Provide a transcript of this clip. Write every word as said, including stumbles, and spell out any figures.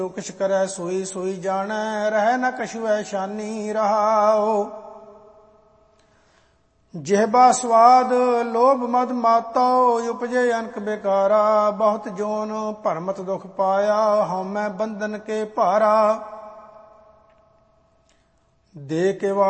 ਜੋ ਕਿਛ ਕਰੈ ਸੋਈ ਸੋਈ ਜਾਣੈ, ਰਹਿ ਨ ਕਛੁ ਐਸ਼ਾਨੀ ਰਹਾਉ। ਜਿਹਬਾ ਸਵਾਦ ਲੋਭ ਮਦ ਮਾਤੋ, ਉਪਜੇ ਅਨਕ ਬੇਕਾਰਾ। ਬਹੁਤ ਜੋਨ ਭਰਮਤ ਦੁਖ ਪਾਇਆ, ਹਉਮੈ ਬੰਧਨ ਕੇ ਭਾਰਾ। ਦੇ ਕੇ